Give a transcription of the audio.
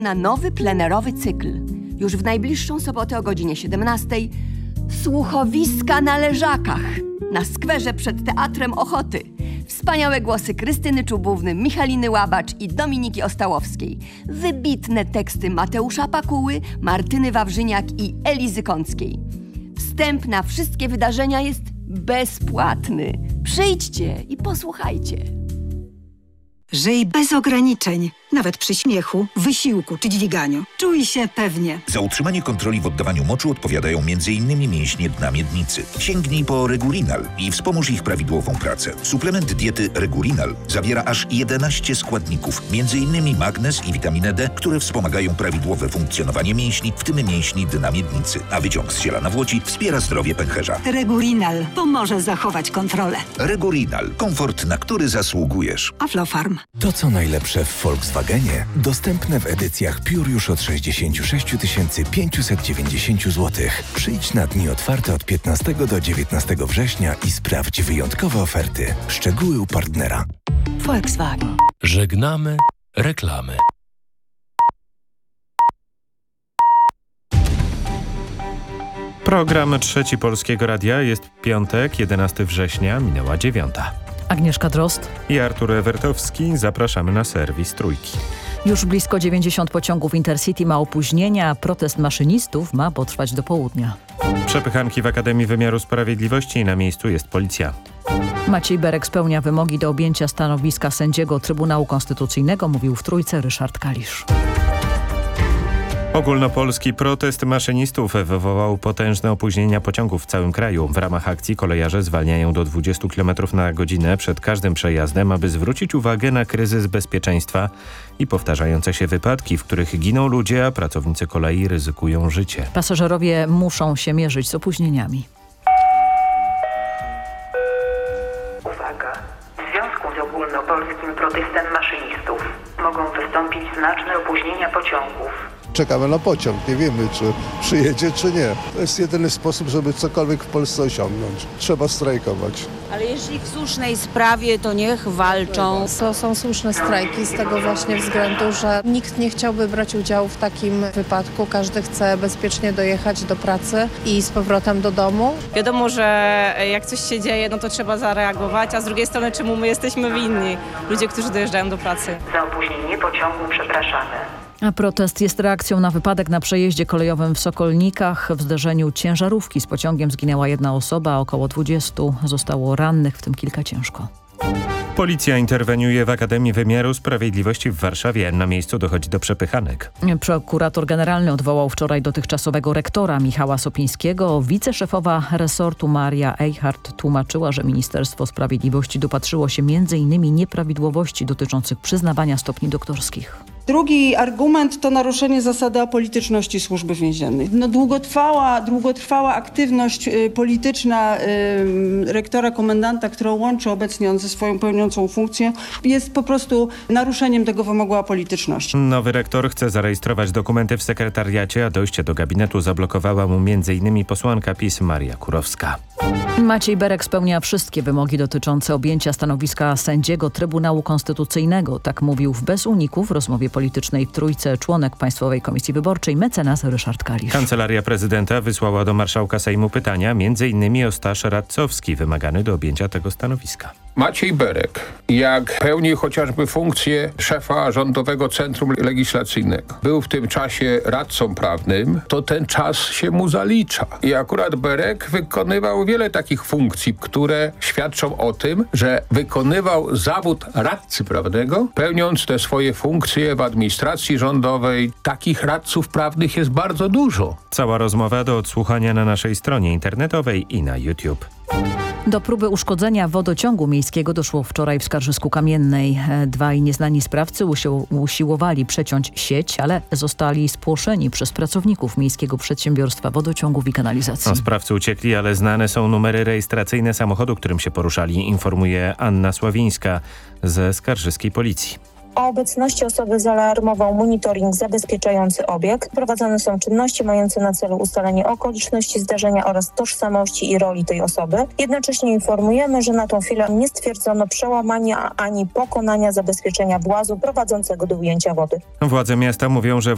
Na nowy plenerowy cykl. Już w najbliższą sobotę o godzinie 17:00 słuchowiska na Leżakach, na skwerze przed Teatrem Ochoty. Wspaniałe głosy Krystyny Czubówny, Michaliny Łabacz i Dominiki Ostałowskiej. Wybitne teksty Mateusza Pakuły, Martyny Wawrzyniak i Elizy Kąckiej. Wstęp na wszystkie wydarzenia jest bezpłatny. Przyjdźcie i posłuchajcie. Żyj bez ograniczeń, nawet przy śmiechu, wysiłku czy dźwiganiu. Czuj się pewnie. Za utrzymanie kontroli w oddawaniu moczu odpowiadają m.in. mięśnie dna miednicy. Sięgnij po Regulinal i wspomóż ich prawidłową pracę. Suplement diety Regulinal zawiera aż 11 składników, m.in. magnez i witaminę D, które wspomagają prawidłowe funkcjonowanie mięśni, w tym mięśni dna miednicy. A wyciąg z ziela nawłoci wspiera zdrowie pęcherza. Regulinal pomoże zachować kontrolę. Regulinal. Komfort, na który zasługujesz. Aflofarm. To, co najlepsze w Volkswagenie, dostępne w edycjach Pure już od 66 590 zł. Przyjdź na dni otwarte od 15 do 19 września i sprawdź wyjątkowe oferty. Szczegóły u partnera. Volkswagen. Żegnamy reklamy. Program Trzeci Polskiego Radia. Jest piątek, 11 września, minęła 9. Agnieszka Drozd I Artur Ewertowski. Zapraszamy na serwis Trójki. Już blisko 90 pociągów Intercity ma opóźnienia. Protest maszynistów ma potrwać do południa. Przepychanki w Akademii Wymiaru Sprawiedliwości i na miejscu jest policja. Maciej Berek spełnia wymogi do objęcia stanowiska sędziego Trybunału Konstytucyjnego, mówił w Trójce Ryszard Kalisz. Ogólnopolski protest maszynistów wywołał potężne opóźnienia pociągów w całym kraju. W ramach akcji kolejarze zwalniają do 20 km na godzinę przed każdym przejazdem, aby zwrócić uwagę na kryzys bezpieczeństwa i powtarzające się wypadki, w których giną ludzie, a pracownicy kolei ryzykują życie. Pasażerowie muszą się mierzyć z opóźnieniami. Uwaga! W związku z ogólnopolskim protestem maszynistów mogą wystąpić znaczne opóźnienia pociągów. Czekamy na pociąg, nie wiemy, czy przyjedzie, czy nie. To jest jedyny sposób, żeby cokolwiek w Polsce osiągnąć. Trzeba strajkować. Ale jeśli w słusznej sprawie, to niech walczą. To są słuszne strajki z tego właśnie względu, że nikt nie chciałby brać udziału w takim wypadku. Każdy chce bezpiecznie dojechać do pracy i z powrotem do domu. Wiadomo, że jak coś się dzieje, no to trzeba zareagować, a z drugiej strony czemu my jesteśmy winni? Ludzie, którzy dojeżdżają do pracy. Za opóźnienie pociągu przepraszamy. A protest jest reakcją na wypadek na przejeździe kolejowym w Sokolnikach. W zderzeniu ciężarówki z pociągiem zginęła jedna osoba, około 20 zostało rannych, w tym kilka ciężko. Policja interweniuje w Akademii Wymiaru Sprawiedliwości w Warszawie. Na miejscu dochodzi do przepychanek. Prokurator generalny odwołał wczoraj dotychczasowego rektora Michała Sopińskiego. Wiceszefowa resortu Maria Eichhardt tłumaczyła, że Ministerstwo Sprawiedliwości dopatrzyło się m.in. nieprawidłowości dotyczących przyznawania stopni doktorskich. Drugi argument to naruszenie zasady apolityczności Służby Więziennej. Długotrwała aktywność polityczna rektora komendanta, którą łączy obecnie on ze swoją pełniącą funkcję, jest po prostu naruszeniem tego wymogu apolityczności. Nowy rektor chce zarejestrować dokumenty w sekretariacie, a dojście do gabinetu zablokowała mu m.in. posłanka PiS Maria Kurowska. Maciej Berek spełnia wszystkie wymogi dotyczące objęcia stanowiska sędziego Trybunału Konstytucyjnego. Tak mówił w Bez Uników w rozmowie politycznej w Trójce członek Państwowej Komisji Wyborczej mecenas Ryszard Kalisz. Kancelaria prezydenta wysłała do marszałka Sejmu pytania, m.in. o staż radcowski wymagany do objęcia tego stanowiska. Maciej Berek, jak pełni chociażby funkcję szefa Rządowego Centrum Legislacyjnego, był w tym czasie radcą prawnym, to ten czas się mu zalicza. I akurat Berek wykonywał wiele takich funkcji, które świadczą o tym, że wykonywał zawód radcy prawnego, pełniąc te swoje funkcje w administracji rządowej. Takich radców prawnych jest bardzo dużo. Cała rozmowa do odsłuchania na naszej stronie internetowej i na YouTube. Do próby uszkodzenia wodociągu miejskiego doszło wczoraj w Skarżysku-Kamiennej. Dwaj nieznani sprawcy usiłowali przeciąć sieć, ale zostali spłoszeni przez pracowników Miejskiego Przedsiębiorstwa Wodociągów i Kanalizacji. Sprawcy uciekli, ale znane są numery rejestracyjne samochodu, którym się poruszali, informuje Anna Sławińska ze skarżyskiej policji. O obecności osoby zaalarmował monitoring zabezpieczający obiekt. Prowadzone są czynności mające na celu ustalenie okoliczności zdarzenia oraz tożsamości i roli tej osoby. Jednocześnie informujemy, że na tą chwilę nie stwierdzono przełamania ani pokonania zabezpieczenia włazu prowadzącego do ujęcia wody. Władze miasta mówią, że